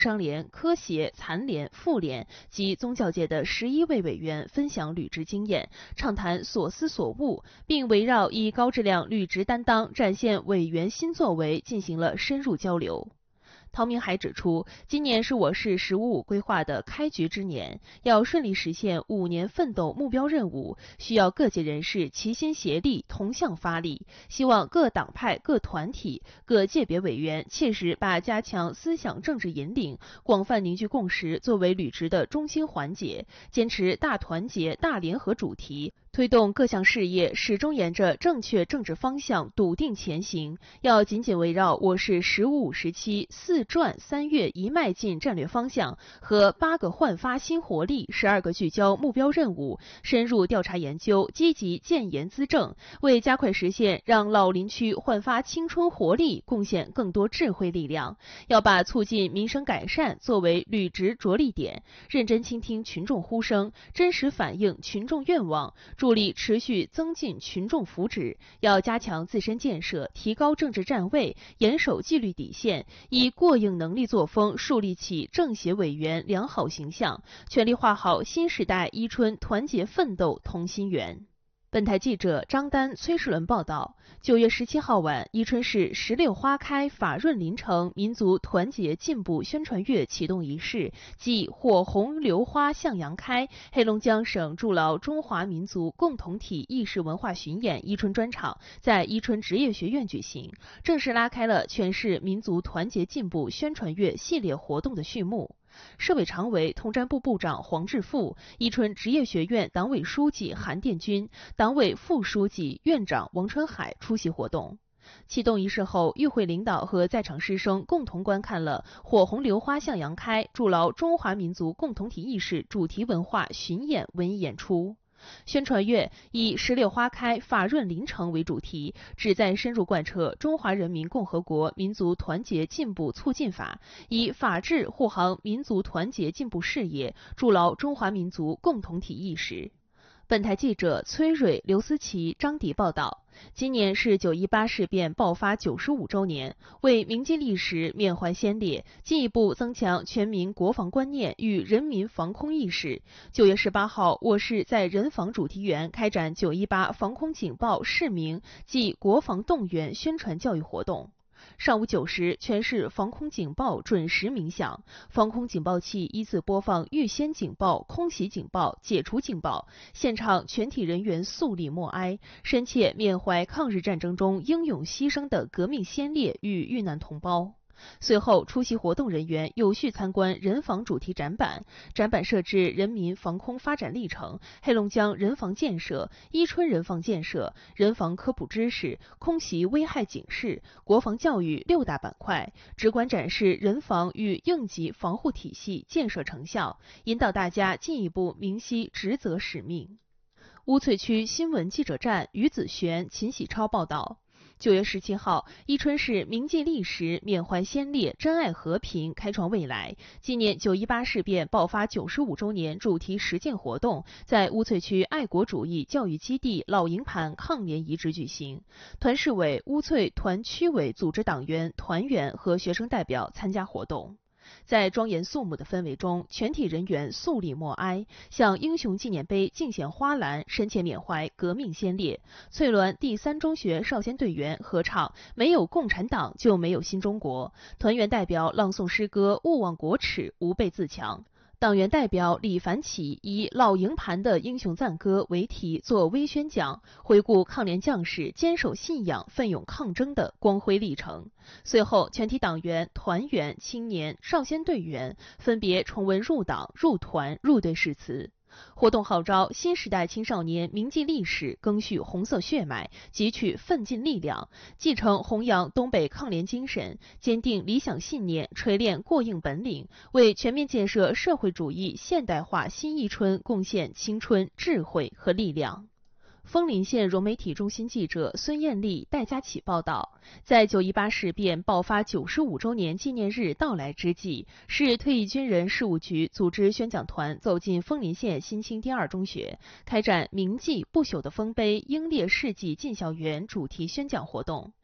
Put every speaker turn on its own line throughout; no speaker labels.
商联、科协、残联、妇联及宗教界的11位委员分享履职经验，畅谈所思所悟，并围绕以高质量履职担当展现委员新作为进行了深入交流。陶明海指出，今年是我市“15+5”规划的开局之年，要顺利实现5年奋斗目标任务，需要各界人士齐心协力、同向发力。希望各党派、各团体、各界别委员切实把加强思想政治引领、广泛凝聚共识作为履职的中心环节，坚持大团结、大联合主题。推动各项事业始终沿着正确政治方向笃定前行，要紧紧围绕我市“15+5”时期4转3跃一迈进战略方向和8个焕发新活力、12个聚焦目标任务，深入调查研究，积极建言资政，为加快实现让老林区焕发青春活力贡献更多智慧力量。要把促进民生改善作为履职着力点，认真倾听群众呼声，真实反映群众愿望，助力持续增进群众福祉。要加强自身建设，提高政治站位，严守纪律底线，以过硬能力作风树立起政协委员良好形象，全力画好新时代伊春团结奋斗同心圆。本台记者张丹、崔世伦报道，9月17号晚，伊春市石榴花开法润林城民族团结进步宣传月启动仪式暨火红榴花向阳开黑龙江省筑牢中华民族共同体意识文化巡演伊春专场在伊春职业学院举行，正式拉开了全市民族团结进步宣传月系列活动的序幕。市委常委、统战部部长黄志富、伊春职业学院党委书记韩殿军、党委副书记、院长王春海出席活动。启动仪式后，与会领导和在场师生共同观看了火红榴花向阳开筑牢中华民族共同体意识主题文化巡演文艺演出。宣传月以石榴花开法润林城为主题，旨在深入贯彻中华人民共和国民族团结进步促进法，以法治护航民族团结进步事业，筑牢中华民族共同体意识。本台记者崔蕊、刘思琪、张迪报道，今年是9·18事变爆发95周年，为铭记历史、缅怀先烈，进一步增强全民国防观念与人民防空意识。9月18号，我市在人防主题园开展9·18防空警报示明暨国防动员宣传教育活动。上午9时，全市防空警报准时鸣响，防空警报器依次播放预先警报、空袭警报、解除警报，现场全体人员肃立默哀，深切缅怀抗日战争中英勇牺牲的革命先烈与遇难同胞。随后，出席活动人员有序参观人防主题展板，展板设置人民防空发展历程、黑龙江人防建设、伊春人防建设、人防科普知识、空袭危害警示、国防教育6大板块，直观展示人防与应急防护体系建设成效，引导大家进一步明晰职责使命。乌翠区新闻记者站于子璇、秦喜超报道。9月17号，伊春市铭记历史、缅怀先烈、珍爱和平、开创未来纪念9·18事变爆发95周年主题实践活动在乌翠区爱国主义教育基地老营盘抗联遗址举行。团市委、乌翠团区委组织党员、团员和学生代表参加活动。在庄严肃穆的氛围中，全体人员肃立默哀，向英雄纪念碑敬献花篮，深切缅怀革命先烈。翠峦第3中学少先队员合唱《没有共产党就没有新中国》，团员代表朗诵诗歌《勿忘国耻，吾辈自强》。党员代表李凡启以老营盘的英雄赞歌为题作微宣讲，回顾抗联将士坚守信仰、奋勇抗争的光辉历程。随后，全体党员、团员、青年、少先队员分别重温入党、入团、入队誓词。活动号召新时代青少年铭记历史，赓续红色血脉，汲取奋进力量，继承弘扬东北抗联精神，坚定理想信念，锤炼过硬本领，为全面建设社会主义现代化新伊春贡献青春、智慧和力量。枫林县融媒体中心记者孙艳丽、戴佳琪报道，在9·18事变爆发95周年纪念日到来之际，市退役军人事务局组织宣讲团走进枫林县新青第2中学，开展铭记不朽的丰碑英烈事迹进校园主题宣讲活动。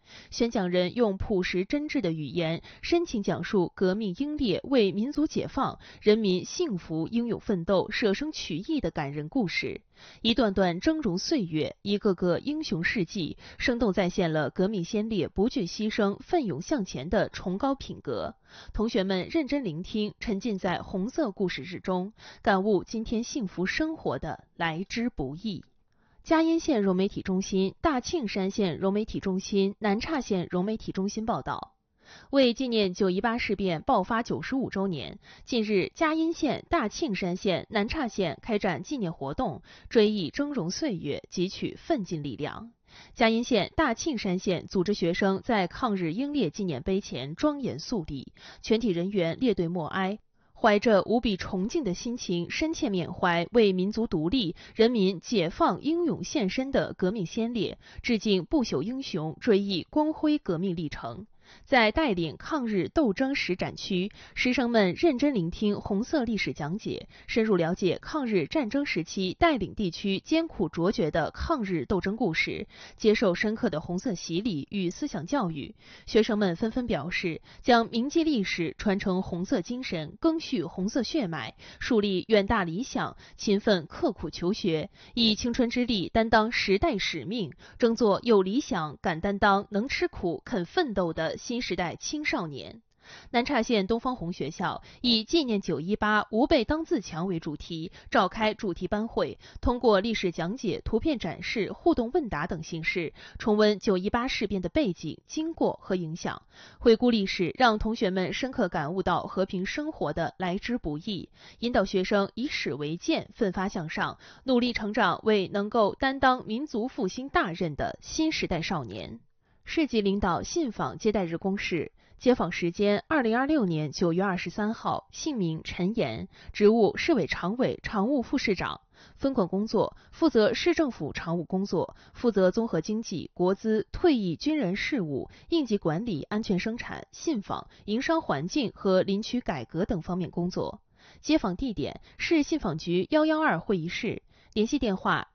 宣讲人用朴实真挚的语言，深情讲述革命英烈为民族解放、人民幸福英勇奋斗、舍生取义的感人故事。一段段峥嵘岁月，一个个英雄事迹，生动再现了革命先烈不惧牺牲、奋勇向前的崇高品格。同学们认真聆听，沉浸在红色故事之中，感悟今天幸福生活的来之不易。嘉荫县融媒体中心、大庆山县融媒体中心、南岔县融媒体中心报道。为纪念9·18事变爆发95周年，近日嘉荫县、大庆山县、南岔县开展纪念活动，追忆峥嵘岁月，汲取奋进力量。嘉荫县、大庆山县组织学生在抗日英烈纪念碑前庄严肃立，全体人员列队默哀，怀着无比崇敬的心情，深切缅怀为民族独立、人民解放英勇献身的革命先烈，致敬不朽英雄，追忆光辉革命历程。在带领抗日斗争史展区，师生们认真聆听红色历史讲解，深入了解抗日战争时期带领地区艰苦卓绝的抗日斗争故事，接受深刻的红色洗礼与思想教育。学生们纷纷表示，将铭记历史，传承红色精神，赓续红色血脉，树立远大理想，勤奋刻苦求学，以青春之力担当时代使命，争做有理想、敢担当、能吃苦、肯奋斗的新时代青少年。南岔县东方红学校以纪念9·18吾辈当自强为主题，召开主题班会，通过历史讲解、图片展示、互动问答等形式，重温9·18事变的背景、经过和影响，回顾历史，让同学们深刻感悟到和平生活的来之不易，引导学生以史为鉴，奋发向上，努力成长为能够担当民族复兴大任的新时代少年。市级领导信访接待日公示。接访时间：2026年9月23号，姓名陈岩，职务市委常委、常务副市长。分管工作：负责市政府常务工作，负责综合经济、国资、退役军人事务、应急管理、安全生产、信访、营商环境和林区改革等方面工作。接访地点：市信访局112会议室，联系电话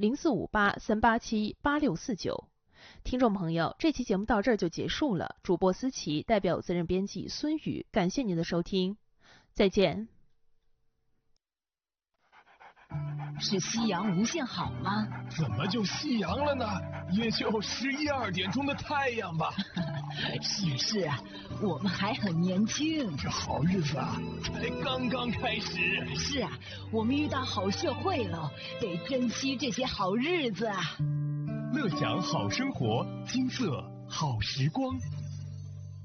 0458-387-8649。听众朋友，这期节目到这儿就结束了。主播思琪代表责任编辑孙宇，感谢您的收听，再见。
是夕阳无限好吗？
怎么就夕阳了呢？也就11、2点钟的太阳吧。
是啊，我们还很年轻。
这好日子啊，才刚刚开始。
是啊，我们遇到好社会了，得珍惜这些好日子啊。
乐享好生活，金色好时光。